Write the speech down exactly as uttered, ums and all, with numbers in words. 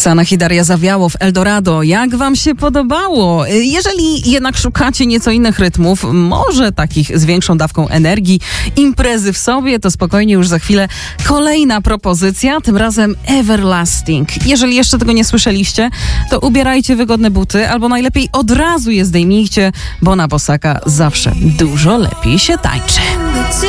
Sanach i Daria Zawiało w Eldorado. Jak wam się podobało? Jeżeli jednak szukacie nieco innych rytmów, może takich z większą dawką energii, imprezy w sobie, to spokojnie już za chwilę kolejna propozycja, tym razem Everlasting. Jeżeli jeszcze tego nie słyszeliście, to ubierajcie wygodne buty, albo najlepiej od razu je zdejmijcie, bo na bosaka zawsze dużo lepiej się tańczy.